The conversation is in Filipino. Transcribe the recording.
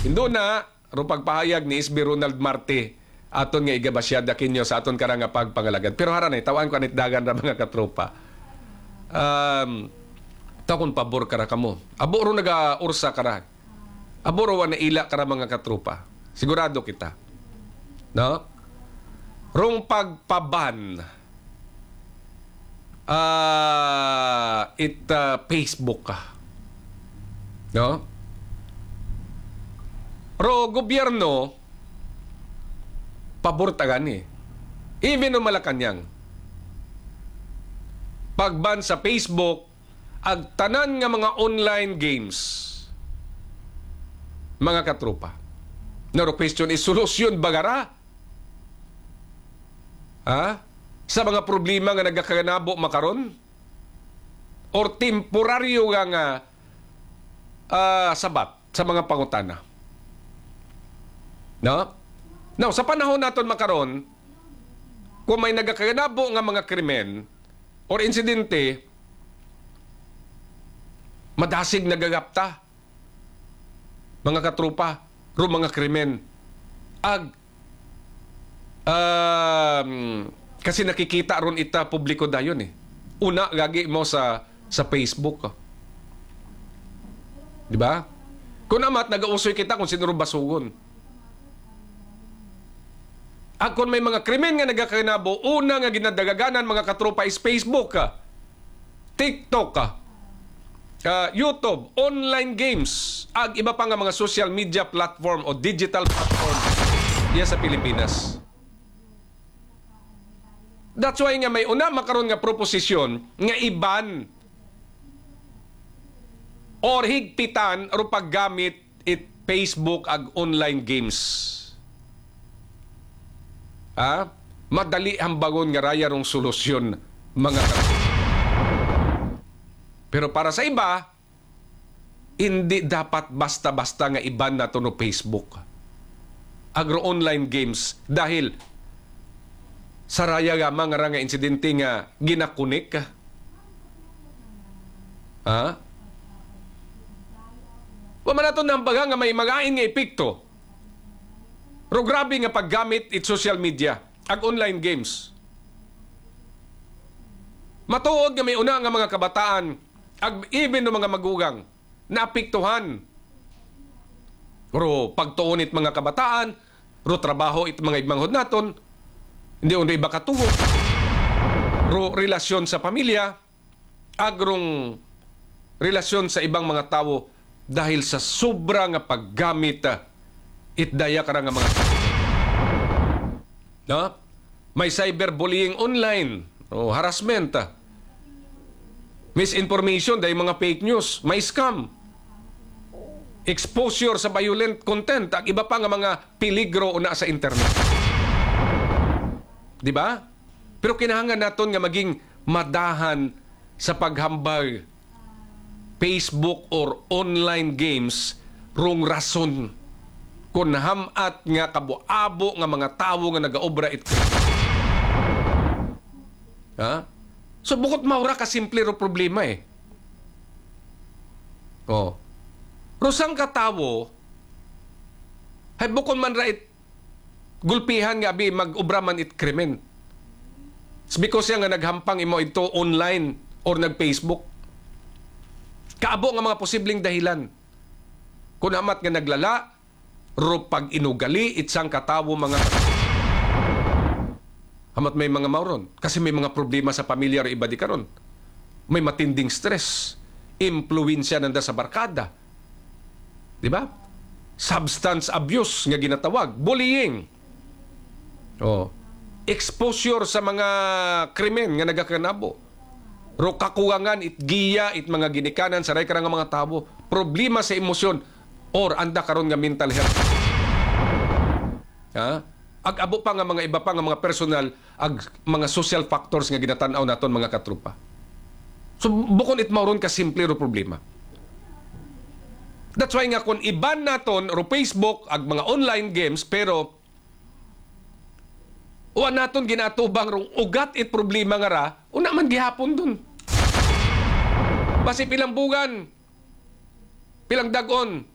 Indo na, ro pagpahayag ni SB Ronald Marte, aton nga igabasyada kinyo sa aton karang nga pagpangalagad. Pero haranay, tawan ko anit dagan ra mga katropa. Takon pabor kara kamo. Abo ro naga-ursa kara. Abo ro na ila kara mga katropa. Sigurado kita. No? Rong pagpaban Facebook ka. No? Ro gobyerno pabor tagan eh. Even no Malacanang. Pagban sa Facebook ag tanan nga mga online games. Mga katropa. No question is solusyon bagara? Ha? Sa mga problema nga nagakaganabo makaron? Or temporaryo nga sabat sa mga pangutana? No? Now, sa panahon naton makaron, kung may nagakaganabo nga mga krimen or insidente, madasig nagagapta mga katropa, ro mga krimen. Kasi nakikita ron ita publiko dayon eh. Una gagi mo sa Facebook. Di ba? Kung amat nagausoy kita kung sino ron basugon. At kung may mga krimen nga nagakaganabo, una nga ginadagaganan mga katropa is Facebook TikTok YouTube, online games, ag iba pa nga mga social media platform o digital platform diya sa Pilipinas. That's why nga may una makaroon nga proposisyon nga iban or higpitan o paggamit it Facebook ag online games. Madali hambangon nga raya rong solusyon mga pero para sa iba, hindi dapat basta-basta nga iban na to no Facebook. Agro-online games dahil saraya nga mga nga insidente nga ginakunik. Waman nato nang baga nga may magain nga epekto. Pero grabe nga paggamit it social media ag online games. Matuod nga may una nga mga kabataan ag even no mga magugang naapektuhan. Pero pagtuon it mga kabataan, ro trabaho it mga ibmanghod naton, hindi undo iba katugo. Ro relasyon sa pamilya, agrong relasyon sa ibang mga tao dahil sa sobra nga paggamit itdaya ka nga mga no? May cyberbullying online o harassment misinformation dahil mga fake news, may scam, exposure sa violent content, at iba pa nga mga peligro na sa internet. Di ba? Pero kinahanglan naton nga maging madahan sa paghambag Facebook or online games rong rason kung nahamat nga kabuabo nga mga tao nga nagaobra ito. So, bukod maura ka simple ro problema eh. Rusang katawo, hay bukod man ra gulpihan nga abi mag-obraman it krimen. It's because nga naghampang imo ito online or nag-Facebook. Kaabo nga mga posibleng dahilan. Kung amat nga naglala, ro pag inugali itsang katawo mga hamat may mga mauron. Kasi may mga problema sa pamilya o iba di karon. May matinding stress. Impluensya nanda sa barkada. Di ba? Substance abuse nga ginatawag. Bullying. Exposure sa mga krimen nga nagakanabo. Ro kakuwangan it giya it mga ginikanan sa ray karang mga tao. Problema sa emosyon or anda karon nga mental health. Ag-abo pa nga mga iba pa nga mga personal ag mga social factors nga ginatanaw naton mga katropa. So bukod it mauron ka simple ro problema. That's why nga kung iban naton ro Facebook ag mga online games pero uwan naton ginatubang rong ugat it problema nga ra una man gihapon dun. Basi pilang bugan, pilang dagon,